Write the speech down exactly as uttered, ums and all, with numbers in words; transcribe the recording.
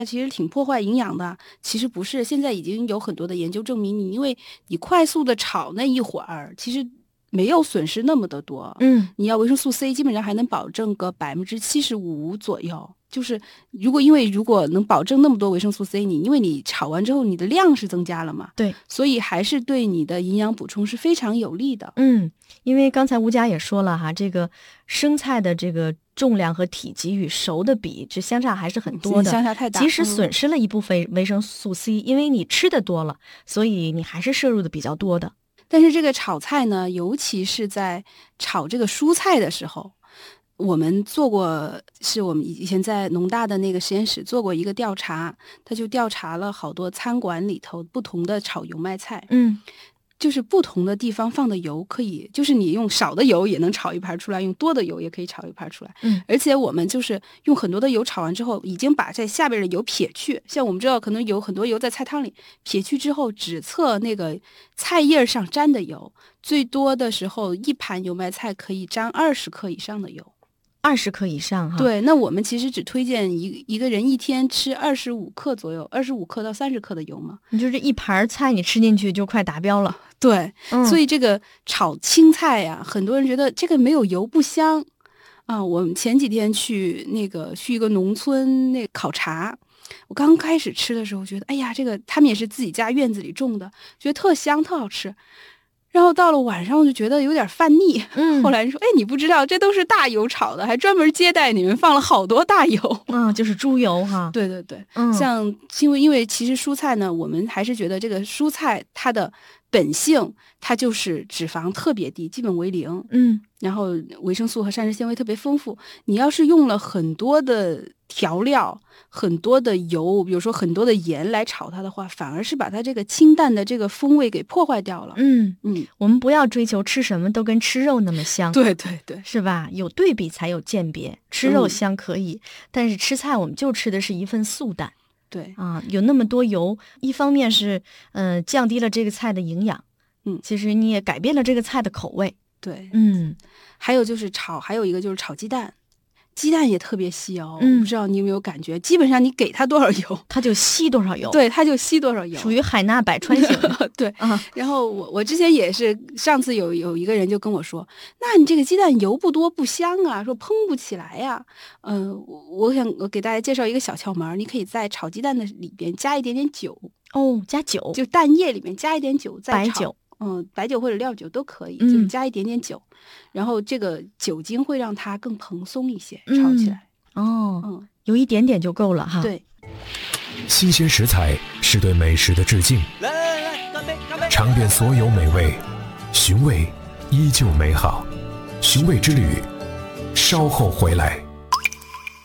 其实挺破坏营养的。其实不是，现在已经有很多的研究证明，你因为你快速的炒那一会儿，其实没有损失那么的多。 嗯， 你要维生素 C 基本上还能保证个百分之七十五左右。就是如果因为如果能保证那么多维生素 C， 你因为你炒完之后你的量是增加了嘛， 对， 所以还是对你的营养补充是非常有利的。 嗯，因为刚才吴佳也说了哈，这个生菜的这个重量和体积与熟的比，这相差还是很多的， 相差太大， 即使损失了一部分维生素 C，嗯、因为你吃的多了，所以你还是摄入的比较多的。 但是这个炒菜呢，尤其是在炒这个蔬菜的时候，我们做过，是我们以前在农大的那个实验室做过一个调查，他就调查了好多餐馆里头不同的炒油麦菜， 嗯， 就是不同的地方放的油可以，就是你用少的油也能炒一盘出来，用多的油也可以炒一盘出来。 嗯， 而且我们就是用很多的油炒完之后，已经把这下边的油撇去。像我们知道，可能有很多油在菜汤里，撇去之后只测那个菜叶上沾的油，最多的时候一盘油麦菜可以沾二十克以上的油。 二十克以上哈， 对，那我们其实只推荐一一个人一天吃二十五克左右，二十五克到三十克的油嘛。 你就这一盘菜你吃进去就快达标了。 对， 嗯、 所以这个炒青菜呀、啊，很多人觉得这个没有油不香啊。我们前几天去那个去一个农村那考察，我刚开始吃的时候觉得，哎呀，这个他们也是自己家院子里种的，觉得特香特好吃。然后到了晚上，我就觉得有点犯腻。 嗯， 后来人说：“哎，你不知道，这都是大油炒的，还专门接待你们放了好多大油。” 嗯，就是猪油哈。 对对对， 嗯， 像因为因为其实蔬菜呢，我们还是觉得这个蔬菜它的本性，它就是脂肪特别低，基本为零。 嗯， 然后维生素和膳食纤维特别丰富。你要是用了很多的调料、很多的油，比如说很多的盐来炒它的话，反而是把它这个清淡的这个风味给破坏掉了。 嗯嗯， 我们不要追求吃什么都跟吃肉那么香。 对对对， 是吧？有对比才有鉴别。吃肉香可以，嗯、但是吃菜我们就吃的是一份素淡。 对啊，有那么多油，一方面是嗯、呃、降低了这个菜的营养， 嗯， 其实你也改变了这个菜的口味。 对， 嗯， 还有就是炒，还有一个就是炒鸡蛋，鸡蛋也特别吸油， 嗯， 不知道你有没有感觉？基本上你给它多少油， 它就吸多少油， 对，它就吸多少油， 属于海纳百川型的。 对、 啊， 然后我我之前也是，上次有有一个人就跟我说，那你这个鸡蛋油不多不香啊，说烹不起来呀、啊。嗯、呃，我想我给大家介绍一个小窍门，你可以在炒鸡蛋的里边加一点点酒。 哦，加酒， 就蛋液里面加一点酒再炒， 白酒。 嗯，白酒或者料酒都可以， 嗯、 就是加一点点酒，然后这个酒精会让它更蓬松一些， 嗯、 炒起来。 哦， 嗯， 有一点点就够了哈。 对， 新鲜食材是对美食的致敬。 来来来，干杯干杯！ 尝遍所有美味，寻味依旧美好。寻味之旅，稍后回来。